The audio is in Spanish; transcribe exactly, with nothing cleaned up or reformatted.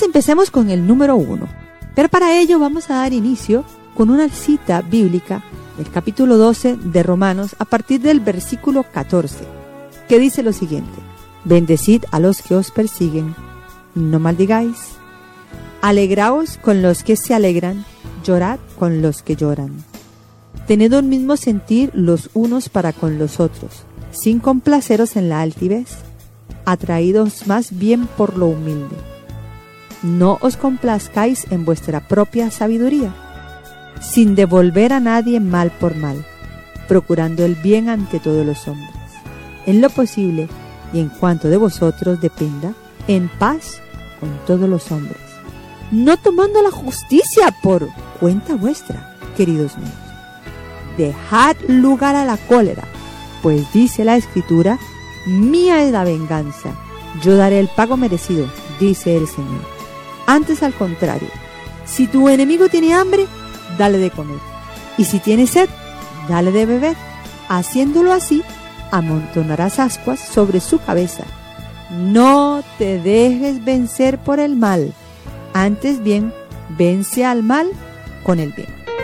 empecemos con el número uno. Pero para ello vamos a dar inicio con una cita bíblica del capítulo doce de Romanos a partir del versículo catorce, que dice lo siguiente: bendecid a los que os persiguen, no maldigáis. Alegraos con los que se alegran, llorad con los que lloran. Tened un mismo sentir los unos para con los otros, sin complaceros en la altivez, atraídos más bien por lo humilde. No os complazcáis en vuestra propia sabiduría, sin devolver a nadie mal por mal, procurando el bien ante todos los hombres. En lo posible, y en cuanto de vosotros dependa, en paz con todos los hombres, no tomando la justicia por cuenta vuestra, queridos míos. Dejad lugar a la cólera, pues dice la Escritura: mía es la venganza, yo daré el pago merecido, dice el Señor. Antes, al contrario, si tu enemigo tiene hambre, dale de comer, y si tiene sed, dale de beber. Haciéndolo así, amontonarás ascuas sobre su cabeza. No te dejes vencer por el mal, antes bien, vence al mal con el bien.